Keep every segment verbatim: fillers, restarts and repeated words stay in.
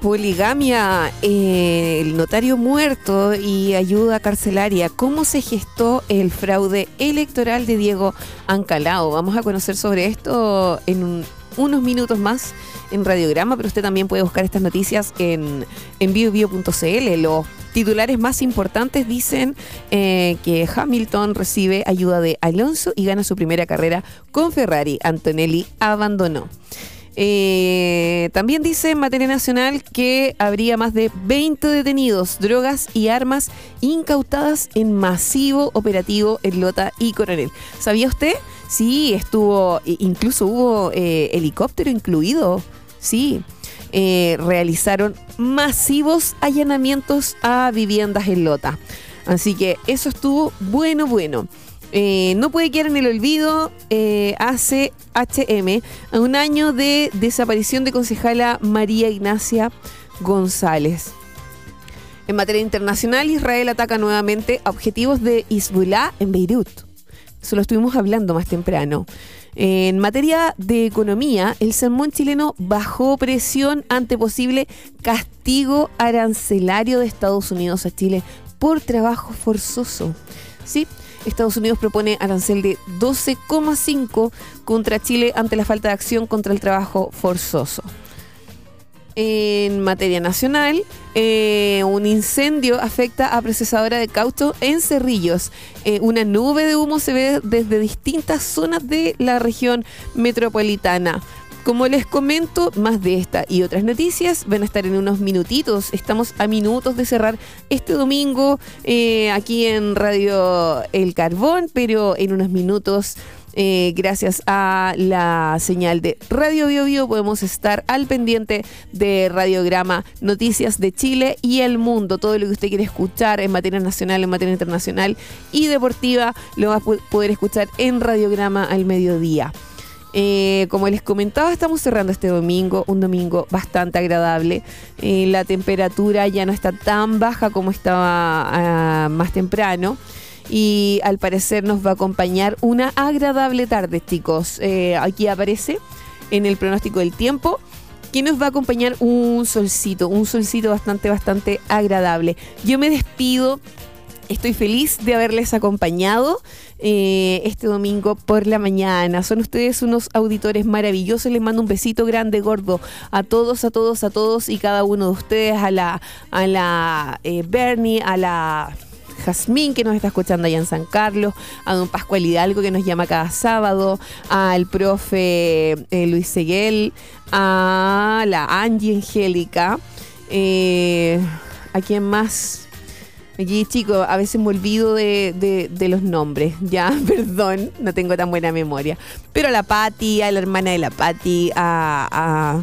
poligamia, eh, el notario muerto y ayuda carcelaria. ¿Cómo se gestó el fraude electoral de Diego Ancalao? Vamos a conocer sobre esto en un, unos minutos más en Radiograma, pero usted también puede buscar estas noticias en, en bio bio punto c l. Los titulares más importantes dicen eh, que Hamilton recibe ayuda de Alonso y gana su primera carrera con Ferrari. Antonelli abandonó. Eh, también dice en materia nacional que habría más de veinte detenidos, drogas y armas incautadas en masivo operativo en Lota y Coronel. ¿Sabía usted? Sí, estuvo, incluso hubo eh, helicóptero incluido. Sí, eh, realizaron masivos allanamientos a viviendas en Lota. Así que eso estuvo bueno, bueno. Eh, no puede quedar en el olvido eh, A C H M a un año de desaparición de concejala María Ignacia González. En materia internacional, Israel ataca nuevamente a objetivos de Hezbollah en Beirut. Eso lo estuvimos hablando más temprano. En materia de economía, el salmón chileno bajó presión ante posible castigo arancelario de Estados Unidos a Chile por trabajo forzoso. ¿Sí? Estados Unidos propone arancel de doce coma cinco contra Chile ante la falta de acción contra el trabajo forzoso. En materia nacional, eh, un incendio afecta a procesadora de caucho en Cerrillos. Eh, una nube de humo se ve desde distintas zonas de la región metropolitana. Como les comento, más de esta y otras noticias van a estar en unos minutitos. Estamos a minutos de cerrar este domingo eh, aquí en Radio El Carbón, pero en unos minutos, eh, gracias a la señal de Radio Bio Bio, podemos estar al pendiente de Radiograma, noticias de Chile y el mundo. Todo lo que usted quiere escuchar en materia nacional, en materia internacional y deportiva, lo va a poder escuchar en Radiograma al mediodía. Eh, como les comentaba, estamos cerrando este domingo, un domingo bastante agradable. Eh, la temperatura ya no está tan baja como estaba uh, más temprano. Y al parecer nos va a acompañar una agradable tarde, chicos. Eh, aquí aparece en el pronóstico del tiempo que nos va a acompañar un solcito, un solcito bastante, bastante agradable. Yo me despido. Estoy feliz de haberles acompañado eh, este domingo por la mañana. Son ustedes unos auditores maravillosos. Les mando un besito grande, gordo, a todos, a todos, a todos y cada uno de ustedes, a la, a la eh, Bernie, a la Jazmín que nos está escuchando allá en San Carlos, a don Pascual Hidalgo que nos llama cada sábado, al profe eh, Luis Seguel, a la Angie Angélica, eh, ¿a quién más? Aquí, chicos, a veces me olvido de, de, de los nombres, ya, perdón, no tengo tan buena memoria. Pero a la Pati, a la hermana de la Pati, a, a...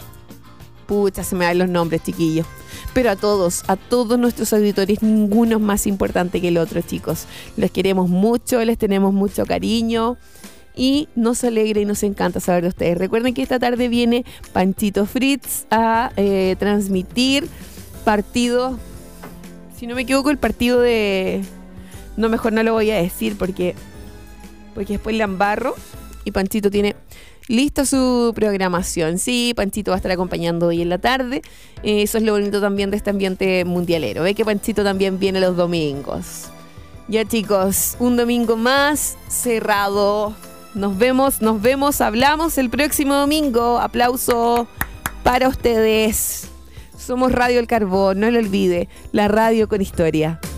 Pucha, se me dan los nombres, chiquillos. Pero a todos, a todos nuestros auditores, ninguno es más importante que el otro, chicos. Los queremos mucho, les tenemos mucho cariño y nos alegra y nos encanta saber de ustedes. Recuerden que esta tarde viene Panchito Fritz a eh, transmitir partido... Si no me equivoco, el partido de... No, mejor no lo voy a decir porque, porque después le embarro. Y Panchito tiene lista su programación. Sí, Panchito va a estar acompañando hoy en la tarde. Eh, eso es lo bonito también de este ambiente mundialero. Ve que Panchito también viene los domingos. Ya, chicos, un domingo más cerrado. Nos vemos, nos vemos, hablamos el próximo domingo. Aplauso para ustedes. Somos Radio El Carbón, no lo olvide, la radio con historia.